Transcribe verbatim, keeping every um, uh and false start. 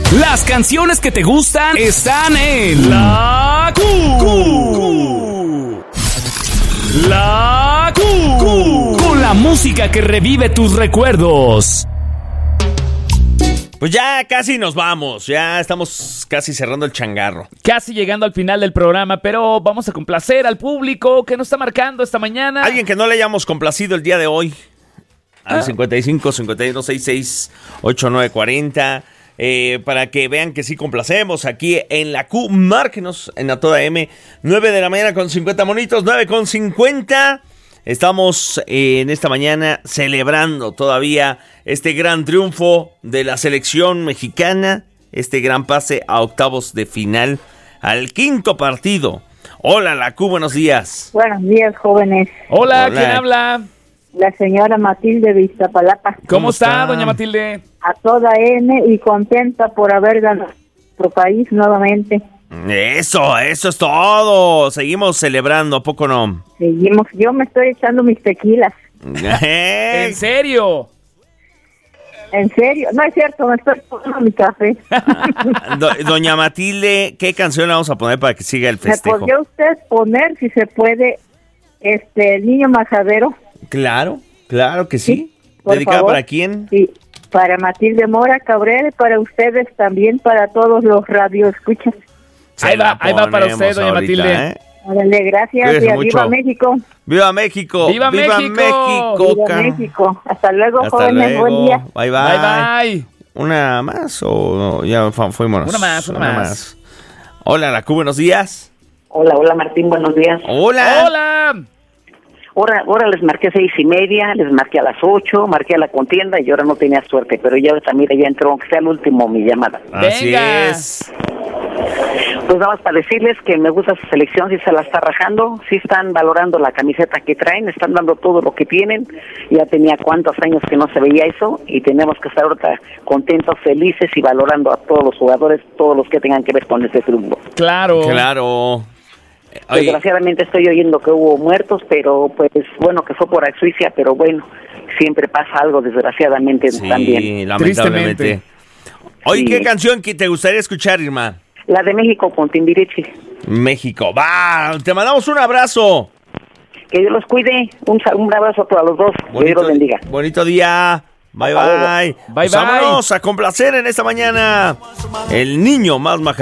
Las canciones que te gustan están en La Q. La Q. Con la música que revive tus recuerdos. Pues ya casi nos vamos, ya estamos casi cerrando el changarro. Casi llegando al final del programa, pero vamos a complacer al público que nos está marcando esta mañana. Alguien que no le hayamos complacido el día de hoy. Al Ah. cincuenta y cinco, cincuenta y uno, sesenta y seis, ochenta y nueve cuarenta. Eh, para que vean que sí complacemos aquí en la Q. Márquenos en A Toda M. nueve de la mañana con cincuenta monitos, nueve con cincuenta. Estamos eh, en esta mañana celebrando todavía este gran triunfo de la selección mexicana, este gran pase a octavos de final, al quinto partido. Hola, la Q, buenos días. Buenos días, jóvenes. Hola, Hola. ¿quién habla? La señora Matilde de Iztapalapa. ¿Cómo, ¿Cómo está, está? doña Matilde? A toda M y contenta por haber ganado nuestro país nuevamente. Eso, eso es todo. Seguimos celebrando, ¿a poco no? Seguimos. Yo me estoy echando mis tequilas. ¿En serio? En serio. No es cierto, me estoy tomando mi café. Do- Doña Matilde, ¿qué canción le vamos a poner para que siga el ¿Me festejo? podría usted poner, si se puede, este, el niño majadero? Claro, claro que sí. Sí, por ¿Dedicada favor. para quién? Sí, para Matilde Mora Cabrera, para ustedes también, para todos los radioescuchas. Se Ahí va, la ahí va para ponemos usted, doña ahorita, Matilde. ¿eh? Órale, gracias Cuídese y arriba mucho. México. ¡Viva México! ¡Viva México! México! Viva ca- México. Hasta luego, Hasta jóvenes. luego. Buen día. Bye, bye. Bye, bye. ¿Una más o no? Ya fu- fuimos? Una más, una más. Hola, la Q, buenos días. Hola, hola Martín, buenos días. Hola. Hola. Ahora, ahora les marqué seis y media, les marqué a las ocho, marqué a la contienda y ahora no tenía suerte, pero ya ahorita, mira, ya entró, aunque sea el último, mi llamada. Así Venga. es. Pues nada más para decirles que me gusta su selección, si se la está rajando, si están valorando la camiseta que traen, están dando todo lo que tienen. Ya tenía cuántos años que no se veía eso y tenemos que estar ahorita contentos, felices y valorando a todos los jugadores, todos los que tengan que ver con este triunfo. Claro. Claro. Oye, Desgraciadamente estoy oyendo que hubo muertos, pero pues bueno, que fue por asfixia, pero bueno, siempre pasa algo desgraciadamente sí, también. lamentablemente. Tristemente. Oye, Sí. ¿qué canción que te gustaría escuchar, Irma? La de México con Timbiriche. México. Va, te mandamos un abrazo. Que Dios los cuide. Un, sa- un abrazo para los dos. Que Dios los bendiga. bonito día. Bye, Hasta luego. bye. Bye, Pues bye. vámonos a complacer en esta mañana. El niño más majadero.